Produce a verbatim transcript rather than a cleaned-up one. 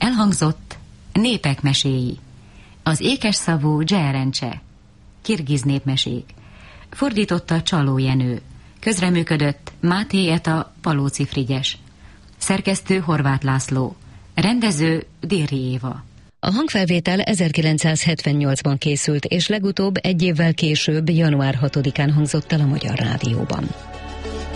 Elhangzott Népek meséi, az ékes szavú Dzserencse, kirgiz népmesék. Fordította Csaló Jenő, közreműködött Máté Eta, Palóci Frigyes, szerkesztő Horváth László, rendező Déri Éva. A hangfelvétel ezerkilencszázhetvennyolcban készült, és legutóbb egy évvel később, január hatodikán hangzott el a Magyar Rádióban.